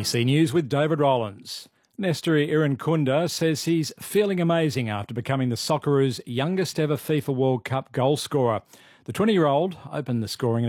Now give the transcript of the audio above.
ABC News with David Rollins. Nesteri Irankunda says he's feeling amazing after becoming the Socceroos' youngest ever FIFA World Cup goal scorer. The 20-year-old opened the scoring